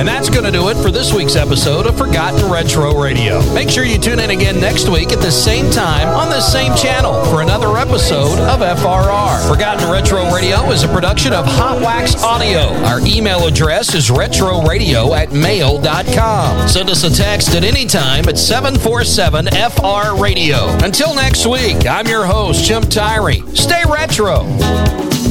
And that's going to do it for this week's episode of Forgotten Retro Radio. Make sure you tune in again next week at the same time on this same channel for another episode of FRR. Forgotten Retro Radio is a production of Hot Wax Audio. Our email address is retroradio@mail.com. Send us a text at any time at 747-FR Radio. Until next week, I'm your host, Jim Tyree. Stay retro.